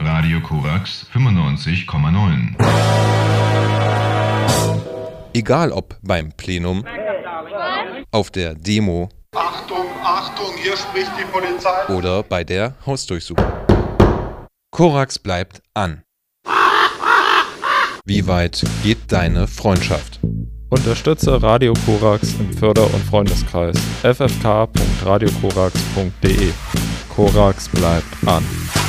Radio Korax 95,9. Egal ob beim Plenum, auf der Demo Achtung, Achtung, hier spricht die Polizei. oder bei der Hausdurchsuchung. Korax bleibt an. Wie weit geht deine Freundschaft? Unterstütze Radio Korax im Förder- und Freundeskreis ffk.radiokorax.de. Korax bleibt an.